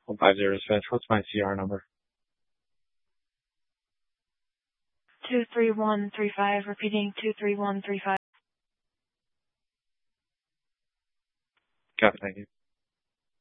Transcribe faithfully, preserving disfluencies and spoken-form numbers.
One five zero is finished. What's my C R number? two three one three five, repeating two three one three five. Copy, thank you.